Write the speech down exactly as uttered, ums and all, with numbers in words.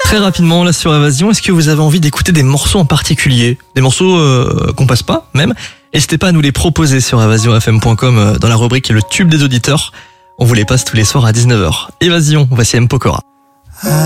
Très rapidement, là sur Évasion, est-ce que vous avez envie d'écouter des morceaux en particulier? Des morceaux euh, qu'on passe pas, même? N'hésitez pas à nous les proposer sur évasion f m point com euh, dans la rubrique Le Tube des auditeurs. On vous les passe tous les soirs à dix-neuf heures. Évasion, voici M. Pokora.